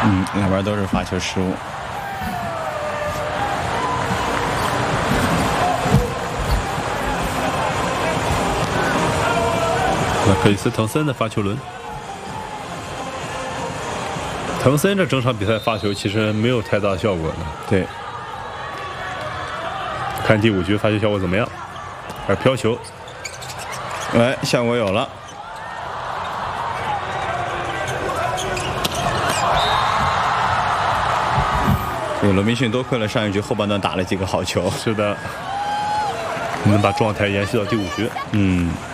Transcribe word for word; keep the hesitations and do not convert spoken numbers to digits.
嗯，两边都是发球失误。 那克里斯滕森的发球轮。滕森这整场比赛发球其实没有太大效果的。 对， 看第五局发球效果怎么样？而飘球， 哎，效果有了。这个罗宾逊多亏了上一局后半段打了几个好球。 是的，能把状态延续到第五局。 嗯。